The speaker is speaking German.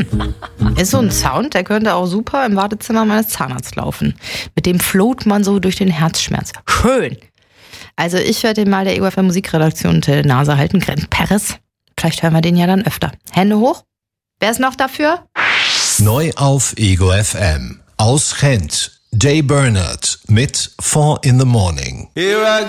Ist so ein Sound, der könnte auch super im Wartezimmer meines Zahnarztes laufen. Mit dem float man so durch den Herzschmerz. Schön. Also ich werde den mal der EOFM Musikredaktion unter die Nase halten. Grant Paris. Vielleicht hören wir den ja dann öfter. Hände hoch. Wer ist noch dafür? Neu auf Ego FM. Aus Gent. Jay Bernard mit 4 in the Morning. Here I